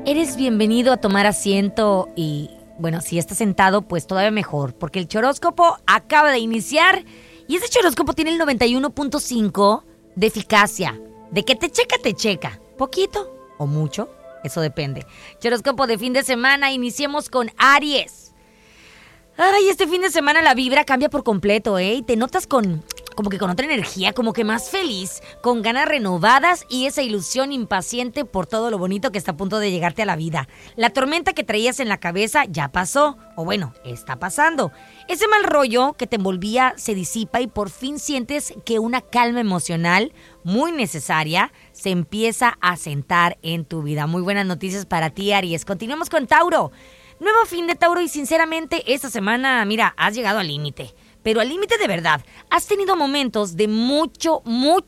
Eres bienvenido a tomar asiento y, bueno, si estás sentado, pues todavía mejor, porque el choróscopo acaba de iniciar y ese choróscopo tiene el 91.5 de eficacia. De que te checa. ¿Poquito o mucho? Eso depende. Choróscopo de fin de semana, iniciemos con Aries. Ay, este fin de semana la vibra cambia por completo, ¿eh? Y te notas como que con otra energía, como que más feliz, con ganas renovadas y esa ilusión impaciente por todo lo bonito que está a punto de llegarte a la vida. La tormenta que traías en la cabeza ya pasó, o bueno, está pasando. Ese mal rollo que te envolvía se disipa y por fin sientes que una calma emocional muy necesaria se empieza a sentar en tu vida. Muy buenas noticias para ti, Aries. Continuamos con Tauro. Nuevo fin de Tauro y sinceramente esta semana, mira, has llegado al límite. Pero al límite de verdad. Has tenido momentos de mucho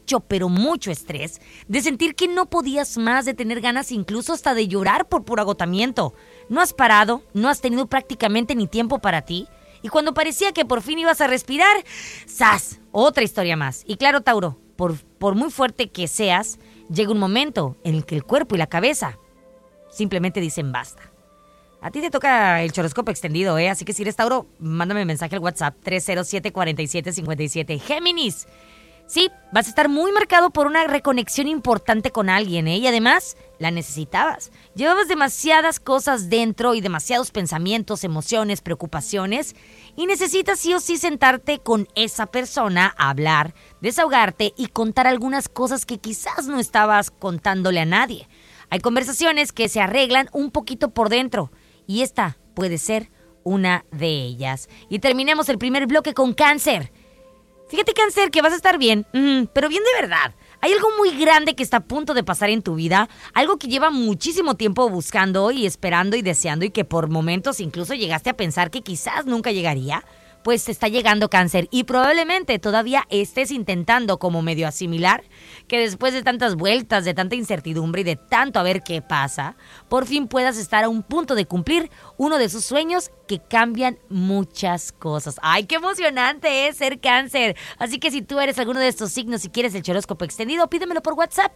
estrés, de sentir que no podías más, de tener ganas incluso hasta de llorar por puro agotamiento. No has parado, no has tenido prácticamente ni tiempo para ti. Y cuando parecía que por fin ibas a respirar, ¡zas! Otra historia más. Y claro, Tauro, por muy fuerte que seas, llega un momento en el que el cuerpo y la cabeza simplemente dicen basta. A ti te toca el choróscopo extendido, ¿eh? Así que si eres Tauro, mándame mensaje al WhatsApp 307-4757. Géminis. Sí, vas a estar muy marcado por una reconexión importante con alguien, ¿eh? Y además, la necesitabas. Llevabas demasiadas cosas dentro y demasiados pensamientos, emociones, preocupaciones. Y necesitas sí o sí sentarte con esa persona a hablar, desahogarte y contar algunas cosas que quizás no estabas contándole a nadie. Hay conversaciones que se arreglan un poquito por dentro. Y esta puede ser una de ellas. Y terminemos el primer bloque con Cáncer. Fíjate, Cáncer, que vas a estar bien, pero bien de verdad. Hay algo muy grande que está a punto de pasar en tu vida, algo que lleva muchísimo tiempo buscando y esperando y deseando y que por momentos incluso llegaste a pensar que quizás nunca llegaría. Pues te está llegando, Cáncer, y probablemente todavía estés intentando como medio asimilar que después de tantas vueltas, de tanta incertidumbre y de tanto a ver qué pasa, por fin puedas estar a un punto de cumplir uno de sus sueños que cambian muchas cosas. ¡Ay, qué emocionante es ser Cáncer! Así que si tú eres alguno de estos signos y quieres el choróscopo extendido, pídemelo por WhatsApp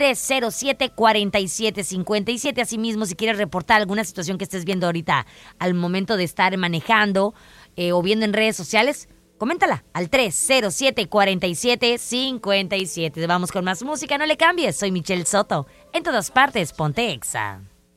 307-4757. Asimismo, si quieres reportar alguna situación que estés viendo ahorita al momento de estar manejando o viendo en redes sociales, coméntala al 307-4757. Vamos con más música, no le cambies. Soy Michelle Soto. En todas partes, ponte Exa.